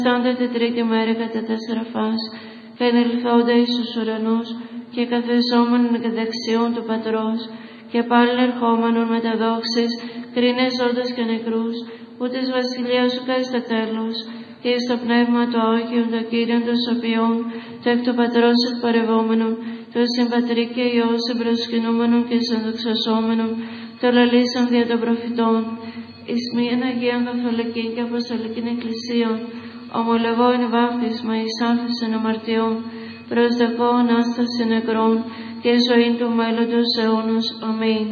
Στάντε τη τρίτη μέρα κατά τέσσερα φας, και ενελθόντα εις τους ουρανούς, και καθεσόμενον εκ δεξιών του Πατρός, και πάλιν ερχόμενον με τα δόξης, κρίνες ζώντας και νεκρούς, που της βασιλείας σου καείς τα τέλος, και εις το πνεύμα του Άγιον, το Κύριον των Σωπιών, το εκ του Πατρός εκπορευόμενον, το συμπατρί και Υιό συμπροσκυνούμενον και συνδοξασόμενον, το λαλήσαν δια των προφητών, εις μίαν Αγίαν Καθολική και Αποστολική Εκκλησίαν, ομολογώ εν βάπτισμα εις άφεσιν αμαρτιών, προσδοκώ Ανάσταση νεκρών και ζωήν του μέλλοντος αιώνος. Αμήν.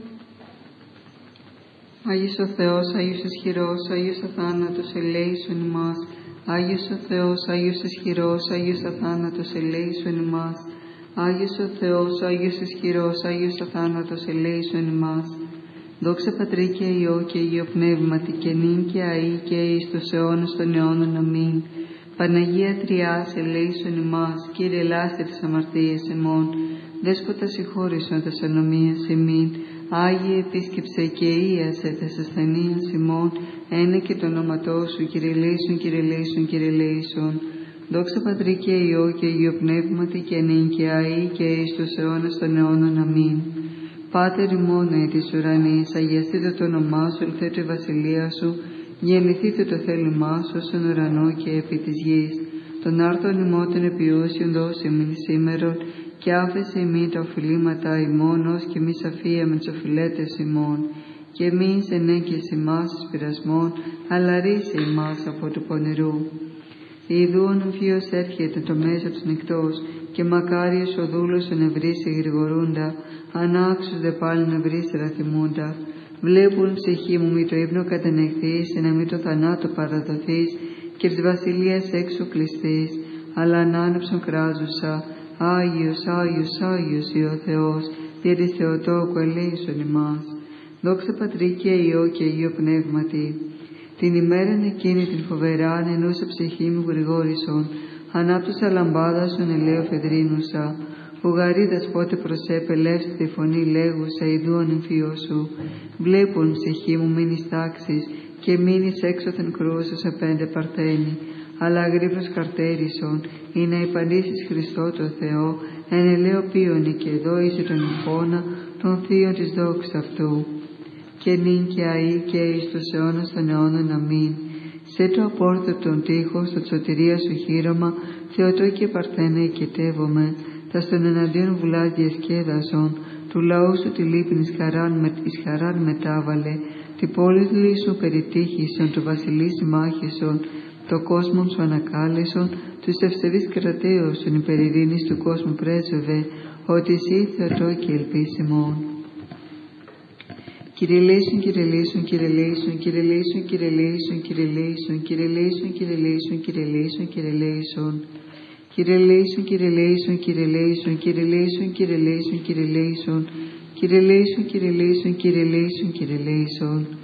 Άγιος ο Θεός, Άγιος ισχυρός, Άγιος αθάνατος, ελέησον ημάς. Άγιος ο Θεός, Άγιος ισχυρός, Άγιος αθάνατος, ελέησον ημάς. Άγιος ο Θεός, Άγιος ισχυρός, Άγιος αθάνατος, ελέησον ημάς. Δόξα Πατρί και Υιό και Υιό Πνεύματι, και νυν και αεί και εις τους αιώνας των αιώνων. Αμήν. Παναγία Τριάς, ελέησον ημάς. Κύριε ελάστε τις αμαρτίες ημών. Δέσποτα συγχώρησον τας ανομίας ημίν. Άγιε επίσκεψε και ίασε τας ασθενείας ημών. Ένα και το όνοματό σου, Κύριε ελέησον, Κύριε ελέησον, Κύριε ελέησον. Δόξα Πατρί και Υιό και Υιό Πνεύματι, και νυν και αεί και εις τους αιώνας των αιώνων. Αμήν. Πάτερ ημών εν της ουρανής, αγιαστείτε το όνομά σου, ελθέτω η βασιλεία σου, γεννηθείτε το θέλημά σου στον ουρανό και επί της γης. Τον άρτον ημών των επιούσιων δώσε ημίν σήμερον, και άφεσε ημίν τα οφειλήματα ημών, ως και εμείς αφίαμε τους οφειλέτες ημών. Και εμείς ενέγκυες ημάς εις πειρασμών, αλλά ρίσε ημάς από του πονηρού. Ιδού ο νυμφίος έρχεται το μέσα τους νυχτός, και μακάριος ο δούλος ο νευρίσει γρηγορούντα, ανάξους δε πάλι νευρίσει ραθυμούντα. Βλέπουν ψυχή μου μη το ύπνο κατενεχθείς, να μη το θανάτο παραδοθείς, και της βασιλείας έξω κλειστείς, αλλά ανάνεψον κράζουσα. Άγιος, Άγιος, Άγιος ο Θεός, δια της Θεοτόκου ελέησον ημάς. Δόξα Πατρί και Υιό και Υιό Πνεύματι. Την ημέραν εκείνη την φοβεράν ενούσα ψυχή μου γρηγόρησον, ανάπτουσα λαμπάδα στον ελαίο φεδρίνουσα. Ουγαρίδας πότε προσέπελεύστη τη φωνή λέγουσα, ιδού ο νυμφίος σου. Βλέπουν ψυχή μου μείνεις τάξης, και μείνεις έξωθεν κρούσος απέντε παρθένη. Αλλά γρήγορος καρτέρισον, ή να υπαντήσεις Χριστό το Θεό, εν ελαίο πίονι και εδώ είσαι τον υπόνα των θείων της δόξης αυτού. Και νυν και αεί και εις τους αιώνας των αιώνων. Αμήν. Σε το απόρθωτον τείχος, το σωτηρία σου χείρωμα, Θεοτό και Παρθένα οικετεύομαι, τα στον εναντίον βουλάς διασκέδασον, του λαού σου τη λύπην εις χαράν μετάβαλε, τη πόλη σου περιτύχησον, του βασιλείς μάχησον, το κόσμον σου ανακάλεσον, τους ευσεβείς κρατέωσον, υπερειρήνης του κόσμου πρέσβευε, ότι εσύ Θεοτό και ελπίσιμον. Κύριε ελέησον, Κύριε ελέησον, Κύριε ελέησον, Κύριε ελέησον, Κύριε ελέησον, Κύριε ελέησον, Κύριε ελέησον, Κύριε ελέησον, Κύριε ελέησον, Κύριε ελέησον. Κύριε ελέησον, Κύριε ελέησον, Κύριε ελέησον, Κύριε ελέησον, Κύριε ελέησον, Κύριε ελέησον, Κύριε ελέησον, Κύριε ελέησον, Κύριε ελέησον, Κύριε ελέησον.